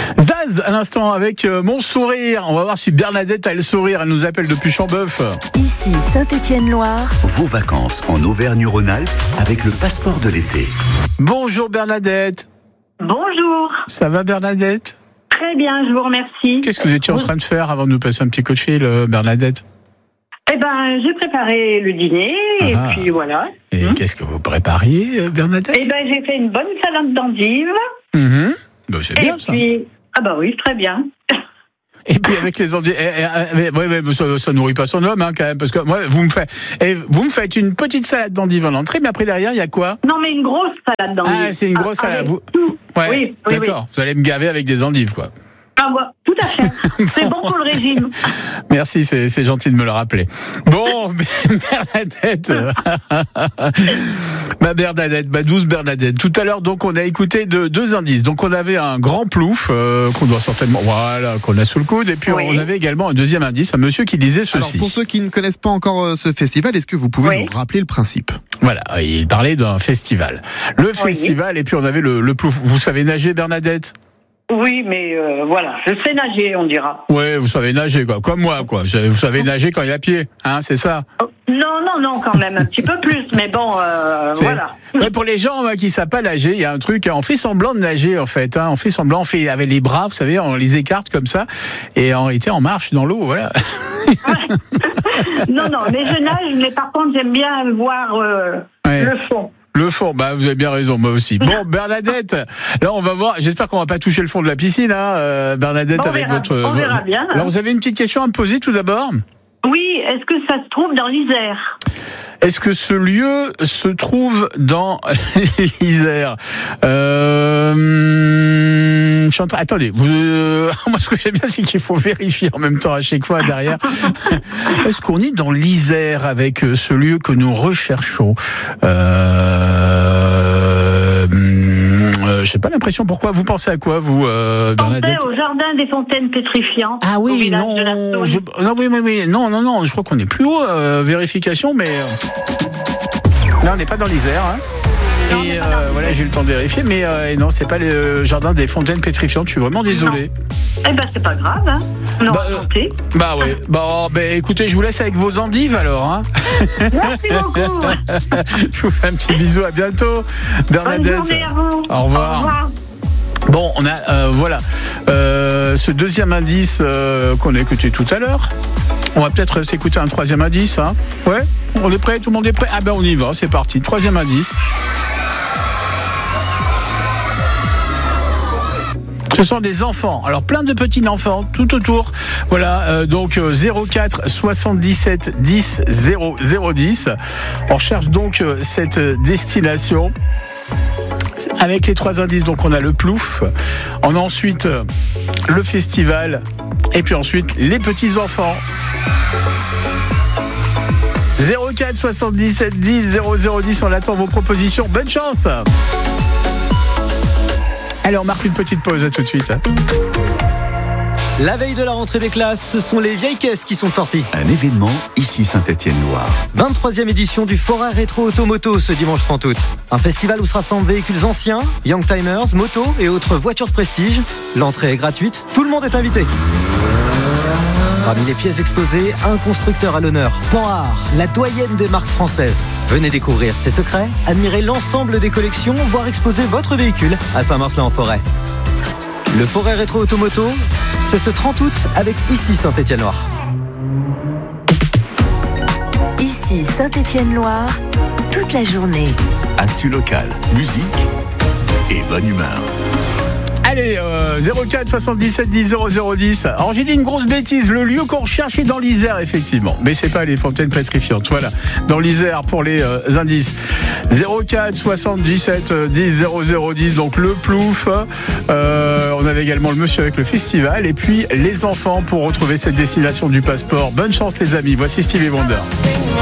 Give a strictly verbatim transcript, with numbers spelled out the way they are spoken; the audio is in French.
Zaz, à l'instant, avec euh, Mon Sourire. On va voir si Bernadette a le sourire. Elle nous appelle depuis Chambeuf. Ici Saint-Étienne-Loire. Vos vacances en Auvergne-Rhône-Alpes avec le passeport de l'été. Bonjour Bernadette. Bonjour. Ça va Bernadette? Très bien, je vous remercie. Qu'est-ce que vous étiez en train de faire avant de nous passer un petit coup de fil, euh, Bernadette? Eh ben, j'ai préparé le dîner et Ah. puis voilà. Et Hum. qu'est-ce que vous prépariez, euh, Bernadette? Eh ben, j'ai fait une bonne salade d'endives. Mhm. Ben, c'est bien et ça. puis, ah bah oui, très bien. Et puis avec les endives, eh, eh, eh, mais, ouais, ouais, mais ça, ça nourrit pas son homme hein, quand même, parce que moi, vous me faites, eh, vous me faites une petite salade d'endives en entrée, mais après derrière, il y a quoi? Non, mais une grosse salade d'endives. Ah, c'est une grosse Ah, salade. avec Vous... tout. Ouais, Oui, oui, d'accord. Vous allez me gaver avec des endives, quoi. Ah, ouais, tout à fait. C'est bon pour le régime. Merci, c'est, c'est gentil de me le rappeler. Bon, Bernadette, ma Bernadette, ma douce Bernadette. Tout à l'heure, donc, on a écouté de, deux indices. Donc, on avait un grand plouf euh, qu'on doit certainement, voilà, qu'on a sous le coude, et puis Oui. on avait également un deuxième indice, un monsieur qui disait ceci. Alors pour ceux qui ne connaissent pas encore euh, ce festival, est-ce que vous pouvez Oui. nous rappeler le principe? Voilà, il parlait d'un festival. Le festival, et puis on avait le, le plouf. Vous savez nager, Bernadette? Oui, mais euh, voilà, je sais nager, on dira. Ouais, vous savez nager, quoi. Comme moi, quoi. Vous savez nager quand il y a pied, hein, c'est ça? Oh, non, non, non, quand même, un petit peu plus, mais bon, euh, C'est- voilà. Ouais, pour les gens hein, qui ne savent pas nager, il y a un truc, on fait semblant de nager en fait, hein, on fait semblant, on fait avec les bras, vous savez, on les écarte comme ça, et en réalité on marche dans l'eau, voilà. Non, non, mais je nage, mais par contre, j'aime bien voir euh, Ouais. le fond. Le fond, bah vous avez bien raison, moi aussi. Bon, Bernadette, là on va voir, j'espère qu'on va pas toucher le fond de la piscine, hein, euh, Bernadette, On avec verra- votre... on verra bien, hein. Alors vous avez une petite question à me poser tout d'abord? Oui, est-ce que ça se trouve dans l'Isère? Est-ce que ce lieu se trouve dans l'Isère? euh, je suis en train- Attendez, vous, euh, moi ce que j'aime bien c'est qu'il faut vérifier en même temps à chaque fois derrière. Est-ce qu'on est dans l'Isère avec euh, ce lieu que nous recherchons? euh, euh, Je n'ai pas l'impression. Pourquoi? Vous pensez à quoi, vous, euh, Pensez Bernadette? au jardin des fontaines pétrifiantes. Ah au oui, village non, de la Saône. je, non, oui, oui, oui, non, non, non, je crois qu'on est plus haut, euh, vérification, mais euh, là on n'est pas dans l'Isère. Hein. Non, on Et n'est pas euh, dans l'Isère. voilà, j'ai eu le temps de vérifier, mais euh, non, c'est pas le jardin des fontaines pétrifiantes. Je suis vraiment désolé. Eh ben, c'est pas grave, hein. Non, Bah, euh, enchanté. Bah ouais. Bah, bah écoutez, je vous laisse avec vos endives alors. Hein. Merci beaucoup. Je vous fais un petit bisou. À bientôt, Bonne Bernadette. journée à vous. Au revoir. Au revoir. Bon, on a euh, voilà euh, ce deuxième indice euh, qu'on a écouté tout à l'heure. On va peut-être s'écouter un troisième indice. Hein. Ouais, on est prêt, tout le monde est prêt. Ah ben on y va, c'est parti. Troisième indice. Ce sont des enfants. Alors plein de petits enfants tout autour. Voilà, euh, donc euh, zéro quatre soixante-dix-sept dix zéro zéro dix. On recherche donc euh, cette destination. Avec les trois indices, donc on a le plouf, on a ensuite euh, le festival, et puis ensuite les petits enfants. zéro quatre soixante-dix-sept dix zéro zéro dix, on attend vos propositions. Bonne chance. Allez, on marque une petite pause, à tout de suite. La veille de la rentrée des classes, ce sont les vieilles caisses qui sont sorties. Un événement ici Saint-Étienne-Loire. vingt-troisième édition du Forêt Rétro Automoto ce dimanche trente août. Un festival où se rassemblent véhicules anciens, youngtimers, motos et autres voitures de prestige. L'entrée est gratuite, tout le monde est invité. Parmi les pièces exposées, un constructeur à l'honneur, Panhard, la doyenne des marques françaises. Venez découvrir ses secrets, admirer l'ensemble des collections, voire exposer votre véhicule à Saint-Marcelin-en-Forêt. Le Forêt Rétro Automoto, c'est ce trente août avec Ici Saint-Étienne-Loire. Ici Saint-Étienne-Loire. Toute la journée. Actu local, musique et bonne humeur. Allez, euh, zéro quatre soixante-dix-sept dix zéro zéro dix. Alors j'ai dit une grosse bêtise, le lieu qu'on recherche est dans l'Isère effectivement, mais c'est pas les fontaines pétrifiantes. Voilà, dans l'Isère pour les euh, indices. zéro quatre soixante-dix-sept dix zéro zéro dix, donc le plouf. Euh, on avait également le monsieur avec le festival et puis les enfants pour retrouver cette destination du passeport. Bonne chance les amis. Voici Stevie Wonder.